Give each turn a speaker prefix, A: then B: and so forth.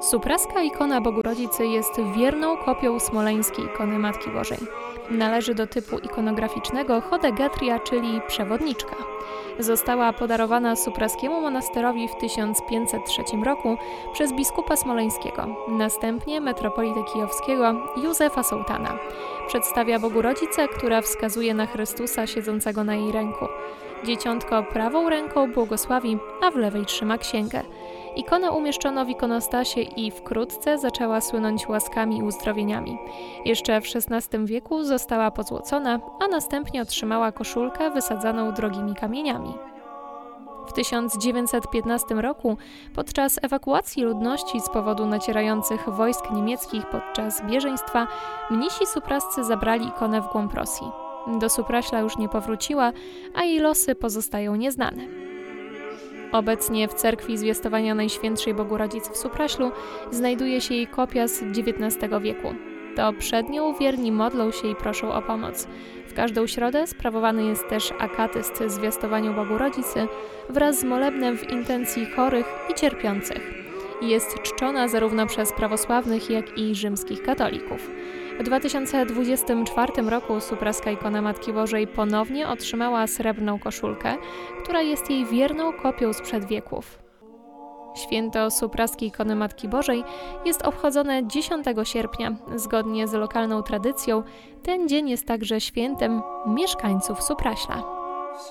A: Supraska ikona Bogu Rodzicy jest wierną kopią smoleńskiej ikony Matki Bożej. Należy do typu ikonograficznego chodegetria, czyli przewodniczka. Została podarowana Supraskiemu monasterowi w 1503 roku przez biskupa smoleńskiego, następnie metropolitę kijowskiego Józefa Sołtana. Przedstawia Bogu Rodzicę, która wskazuje na Chrystusa siedzącego na jej ręku. Dzieciątko prawą ręką błogosławi, a w lewej trzyma księgę. Ikonę umieszczono w ikonostasie i wkrótce zaczęła słynąć łaskami i uzdrowieniami. Jeszcze w XVI wieku została pozłocona, a następnie otrzymała koszulkę wysadzaną drogimi kamieniami. W 1915 roku, podczas ewakuacji ludności z powodu nacierających wojsk niemieckich podczas bieżeństwa, mnisi suprascy zabrali ikonę w głąb Rosji. Do Supraśla już nie powróciła, a jej losy pozostają nieznane. Obecnie w cerkwi Zwiastowania Najświętszej Bogu Rodzicy w Supraślu znajduje się jej kopia z XIX wieku. To przed nią wierni modlą się i proszą o pomoc. W każdą środę sprawowany jest też akatyst Zwiastowaniu Bogu Rodzicy wraz z molebnem w intencji chorych i cierpiących. Jest czczona zarówno przez prawosławnych, jak i rzymskich katolików. W 2024 roku Supraska ikona Matki Bożej ponownie otrzymała srebrną koszulkę, która jest jej wierną kopią sprzed wieków. Święto Supraskiej ikony Matki Bożej jest obchodzone 10 sierpnia. Zgodnie z lokalną tradycją, ten dzień jest także świętem mieszkańców Supraśla.